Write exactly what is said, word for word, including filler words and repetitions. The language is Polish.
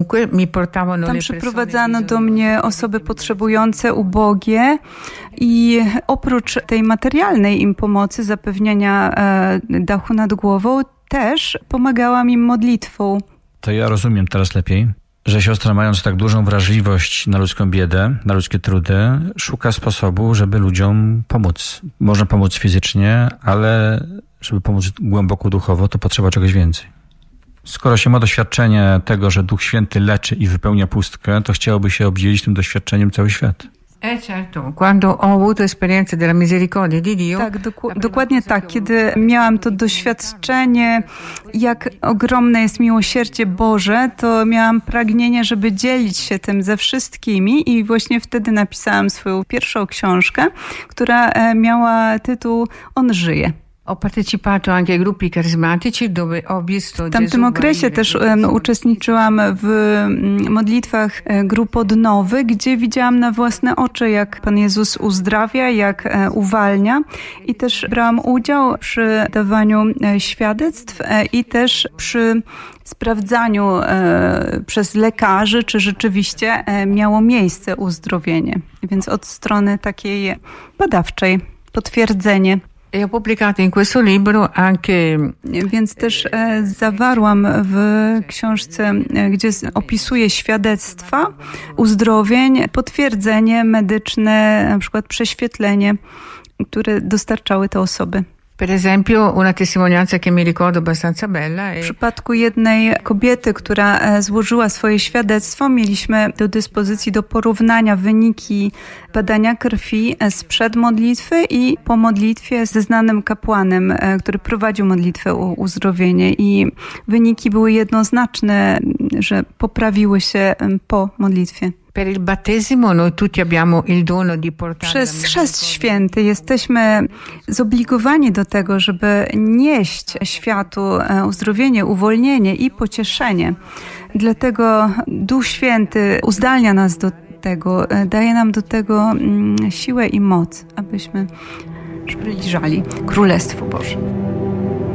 Tam przyprowadzano do mnie osoby potrzebujące, ubogie i oprócz tej materialnej im pomocy, zapewnienia dachu nad głową, też pomagałam im modlitwą. To ja rozumiem teraz lepiej, że siostra, mając tak dużą wrażliwość na ludzką biedę, na ludzkie trudy, szuka sposobu, żeby ludziom pomóc. Można pomóc fizycznie, ale żeby pomóc głęboko duchowo, to potrzeba czegoś więcej. Skoro się ma doświadczenie tego, że Duch Święty leczy i wypełnia pustkę, to chciałoby się obdzielić tym doświadczeniem cały świat. Tak, doku- dokładnie tak. Kiedy miałam to doświadczenie, jak ogromne jest miłosierdzie Boże, to miałam pragnienie, żeby dzielić się tym ze wszystkimi i właśnie wtedy napisałam swoją pierwszą książkę, która miała tytuł On żyje. W tamtym okresie też um, uczestniczyłam w modlitwach grup odnowy, gdzie widziałam na własne oczy, jak Pan Jezus uzdrawia, jak e, uwalnia i też brałam udział przy dawaniu e, świadectw e, i też przy sprawdzaniu e, przez lekarzy, czy rzeczywiście e, miało miejsce uzdrowienie. Więc od strony takiej badawczej, potwierdzenie. Więc też e, zawarłam w książce, e, gdzie opisuję świadectwa uzdrowień, potwierdzenie medyczne, na przykład prześwietlenie, które dostarczały te osoby. Per esempio, una testimonianza che mi ricordo abbastanza bella. W przypadku jednej kobiety, która złożyła swoje świadectwo, mieliśmy do dyspozycji do porównania wyniki badania krwi sprzed modlitwy i po modlitwie ze znanym kapłanem, który prowadził modlitwę o uzdrowienie. I wyniki były jednoznaczne, że poprawiły się po modlitwie. Przez Chrzest Święty jesteśmy zobligowani do tego, żeby nieść światu uzdrowienie, uwolnienie i pocieszenie. Dlatego Duch Święty uzdalnia nas do tego, daje nam do tego siłę i moc, abyśmy przybliżali Królestwo Boże.